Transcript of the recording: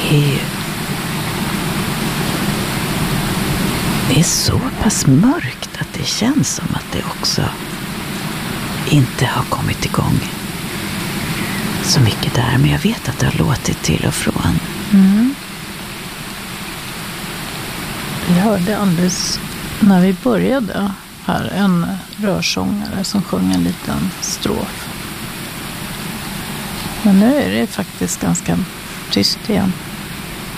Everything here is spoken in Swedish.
Det är så pass mörkt att det känns som att det också inte har kommit igång så mycket där. Men jag vet att det har låtit till och från. Vi hörde alldeles när vi började här en rörsångare som sjöng en liten strof. Men nu är det faktiskt ganska tyst igen.